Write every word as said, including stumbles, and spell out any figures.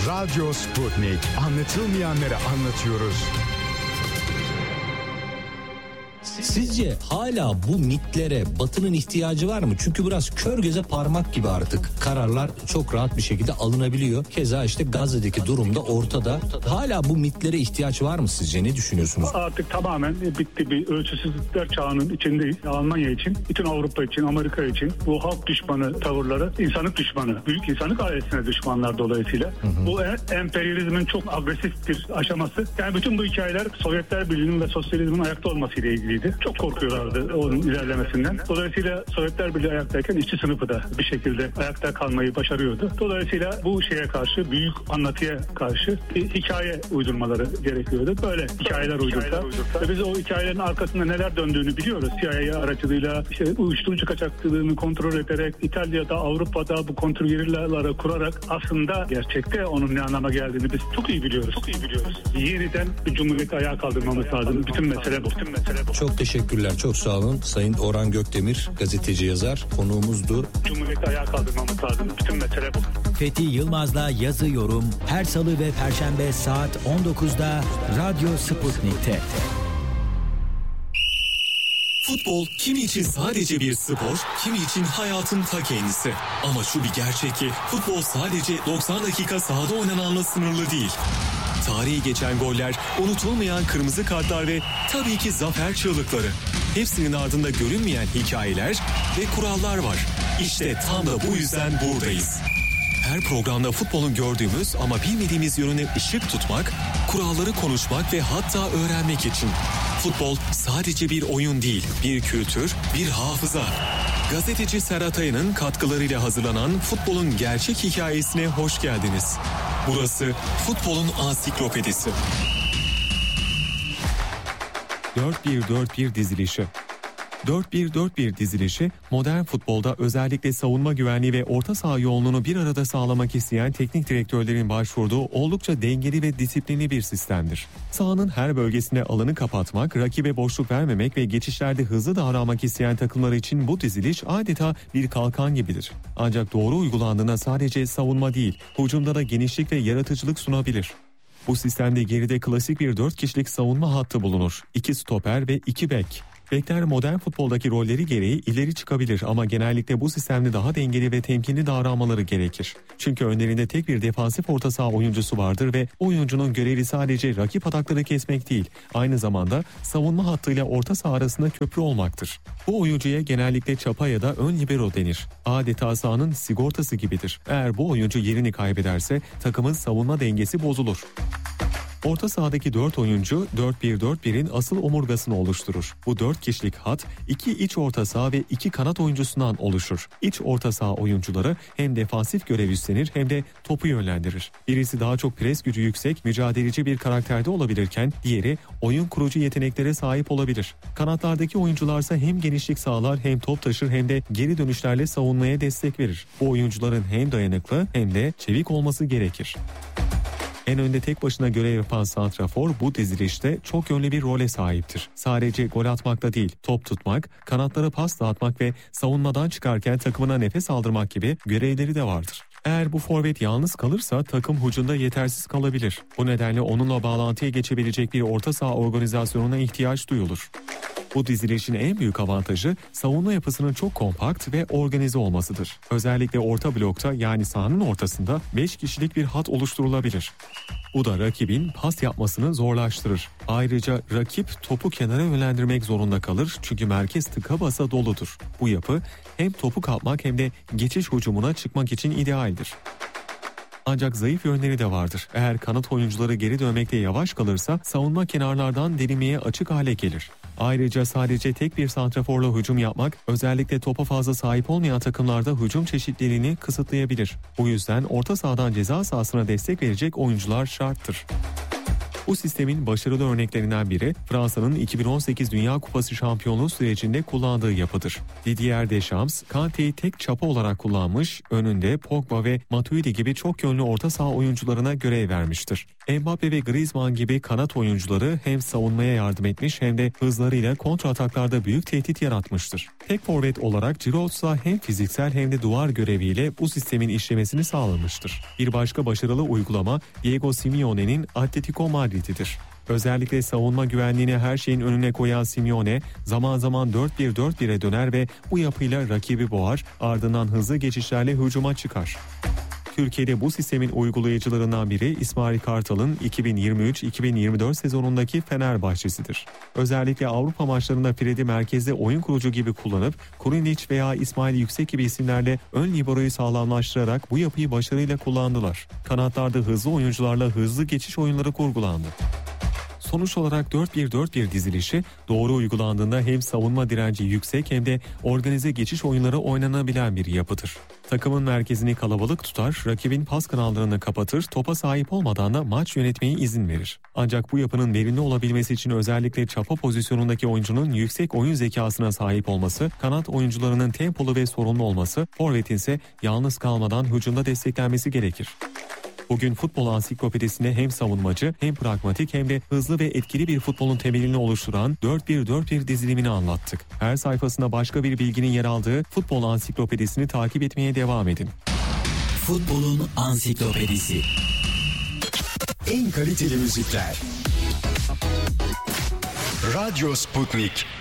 Radyo Sputnik. Anlatılmayanları anlatıyoruz. Sizce hala bu mitlere Batı'nın ihtiyacı var mı? Çünkü biraz kör göze parmak gibi artık. Kararlar çok rahat bir şekilde alınabiliyor. Keza işte Gazze'deki durumda ortada. Hala bu mitlere ihtiyaç var mı sizce? Ne düşünüyorsunuz? Artık tamamen bitti, bir ölçüsüzlükler çağının içindeyiz. Almanya için, bütün Avrupa için, Amerika için bu halk düşmanı tavırları, insanlık düşmanı, büyük insanlık ailesine düşmanlar dolayısıyla. Hı hı. Bu emperyalizmin çok agresif bir aşaması. Yani bütün bu hikayeler Sovyetler Birliği'nin ve sosyalizmin ayakta olmasıyla ilgiliydi. Çok korkuyorlardı onun ilerlemesinden. Dolayısıyla Sovyetler Birliği ayaktayken işçi sınıfı da bir şekilde ayakta kalmayı başarıyordu. Dolayısıyla bu şeye karşı, büyük anlatıya karşı bir hikaye uydurmaları gerekiyordu. Böyle hikayeler uydursa. Ve biz o hikayelerin arkasında neler döndüğünü biliyoruz. C I A aracılığıyla işte uyuşturucu kaçaklığını kontrol ederek, İtalya'da, Avrupa'da bu kontrgerillaları kurarak aslında gerçekte onun ne anlama geldiğini biz çok iyi biliyoruz. Çok iyi biliyoruz. Yeniden bir cumhuriyeti ayağa kaldırmamız lazım. Bütün mesele bu. Bütün mesele bu. Çok teşekkürler, çok sağ olun. Sayın Orhan Gökdemir, gazeteci yazar, konuğumuzdu. Cumhuriyeti ayağa kaldırmamız lazım. Bütün mesele bu. Fethi Yılmaz'la Yazı Yorum her salı ve perşembe saat on dokuzda Radyo Sputnik'te. Futbol kimi için sadece bir spor, kimi için hayatın ta kendisi. Ama şu bir gerçek ki futbol sadece doksan dakika sahada oynananla sınırlı değil. Tarihi geçen goller, unutulmayan kırmızı kartlar ve tabii ki zafer çığlıkları. Hepsinin ardında görünmeyen hikayeler ve kurallar var. İşte tam da bu yüzden buradayız. Her programda futbolun gördüğümüz ama bilmediğimiz yönüne ışık tutmak, kuralları konuşmak ve hatta öğrenmek için. Futbol sadece bir oyun değil, bir kültür, bir hafıza. Gazeteci Serhat Aya'nın katkılarıyla hazırlanan futbolun gerçek hikayesine hoş geldiniz. Burası futbolun ansiklopedisi. dört bir dört bir dizilişi. dört bir dört bir dizilişi modern futbolda özellikle savunma güvenliği ve orta saha yoğunluğunu bir arada sağlamak isteyen teknik direktörlerin başvurduğu oldukça dengeli ve disiplinli bir sistemdir. Sahanın her bölgesinde alanı kapatmak, rakibe boşluk vermemek ve geçişlerde hızlı davranmak isteyen takımlar için bu diziliş adeta bir kalkan gibidir. Ancak doğru uygulandığında sadece savunma değil, hücumda da genişlik ve yaratıcılık sunabilir. Bu sistemde geride klasik bir dört kişilik savunma hattı bulunur. iki stoper ve iki bek. Bekler modern futboldaki rolleri gereği ileri çıkabilir ama genellikle bu sistemde daha dengeli ve temkinli davranmaları gerekir. Çünkü önlerinde tek bir defansif orta saha oyuncusu vardır ve oyuncunun görevi sadece rakip atakları kesmek değil, aynı zamanda savunma hattıyla orta saha arasında köprü olmaktır. Bu oyuncuya genellikle çapa ya da ön libero denir. Adeta sahanın sigortası gibidir. Eğer bu oyuncu yerini kaybederse takımın savunma dengesi bozulur. Orta sahadaki dört oyuncu dört bir dört birin asıl omurgasını oluşturur. Bu dört kişilik hat iki iç orta saha ve iki kanat oyuncusundan oluşur. İç orta saha oyuncuları hem defansif görev üstlenir hem de topu yönlendirir. Birisi daha çok pres gücü yüksek, mücadeleci bir karakterde olabilirken diğeri oyun kurucu yeteneklere sahip olabilir. Kanatlardaki oyuncularsa hem genişlik sağlar hem top taşır hem de geri dönüşlerle savunmaya destek verir. Bu oyuncuların hem dayanıklı hem de çevik olması gerekir. En önde tek başına görev yapan santrafor bu dizilişte çok yönlü bir role sahiptir. Sadece gol atmakta değil, top tutmak, kanatlara pas dağıtmak ve savunmadan çıkarken takımına nefes aldırmak gibi görevleri de vardır. Eğer bu forvet yalnız kalırsa takım hücumda yetersiz kalabilir. Bu nedenle onunla bağlantıya geçebilecek bir orta saha organizasyonuna ihtiyaç duyulur. Bu dizilişin en büyük avantajı savunma yapısının çok kompakt ve organize olmasıdır. Özellikle orta blokta yani sahanın ortasında beş kişilik bir hat oluşturulabilir. Bu da rakibin pas yapmasını zorlaştırır. Ayrıca rakip topu kenara yönlendirmek zorunda kalır çünkü merkez tıka basa doludur. Bu yapı hem topu kapmak hem de geçiş hücumuna çıkmak için idealdir. Ancak zayıf yönleri de vardır. Eğer kanat oyuncuları geri dönmekte yavaş kalırsa savunma kenarlardan delinmeye açık hale gelir. Ayrıca sadece tek bir santraforla hücum yapmak özellikle topa fazla sahip olmayan takımlarda hücum çeşitliliğini kısıtlayabilir. Bu yüzden orta sahadan ceza sahasına destek verecek oyuncular şarttır. Bu sistemin başarılı örneklerinden biri Fransa'nın iki bin on sekiz Dünya Kupası şampiyonluğu sürecinde kullandığı yapıdır. Didier Deschamps, Kante'yi tek çapa olarak kullanmış, önünde Pogba ve Matuidi gibi çok yönlü orta saha oyuncularına görev vermiştir. Mbappe ve Griezmann gibi kanat oyuncuları hem savunmaya yardım etmiş hem de hızlarıyla kontra ataklarda büyük tehdit yaratmıştır. Tek forvet olarak Giroud hem fiziksel hem de duvar göreviyle bu sistemin işlemesini sağlamıştır. Bir başka başarılı uygulama Diego Simeone'nin Atletico Madrid'idir. Özellikle savunma güvenliğini her şeyin önüne koyan Simeone zaman zaman dört bir dört bire döner ve bu yapıyla rakibi boğar, ardından hızlı geçişlerle hücuma çıkar. Türkiye'de bu sistemin uygulayıcılarından biri İsmail Kartal'ın iki bin yirmi üç iki bin yirmi dört sezonundaki Fenerbahçesidir. Özellikle Avrupa maçlarında Fred'i merkezde oyun kurucu gibi kullanıp Kurunic veya İsmail Yüksek gibi isimlerle ön liberoyu sağlamlaştırarak bu yapıyı başarıyla kullandılar. Kanatlarda hızlı oyuncularla hızlı geçiş oyunları kurgulandı. Sonuç olarak dört bir dört bir dizilişi doğru uygulandığında hem savunma direnci yüksek hem de organize geçiş oyunları oynanabilen bir yapıdır. Takımın merkezini kalabalık tutar, rakibin pas kanallarını kapatır, topa sahip olmadan da maç yönetmeye izin verir. Ancak bu yapının verimli olabilmesi için özellikle çapa pozisyonundaki oyuncunun yüksek oyun zekasına sahip olması, kanat oyuncularının tempolu ve sorumlu olması, forvetin ise yalnız kalmadan hücumda desteklenmesi gerekir. Bugün futbol ansiklopedisinde hem savunmacı hem pragmatik hem de hızlı ve etkili bir futbolun temelini oluşturan dört bir dört bir dizilimini anlattık. Her sayfasında başka bir bilginin yer aldığı futbol ansiklopedisini takip etmeye devam edin. Futbolun ansiklopedisi. En kaliteli müzikler. Radyo Sputnik.